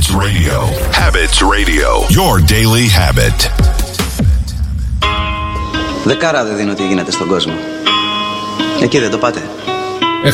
Habits Radio. Habits Radio. Your daily habit. Δεκάρα δεν δίνω τι γίνεται στον κόσμο. Εκεί δεν το πάτε.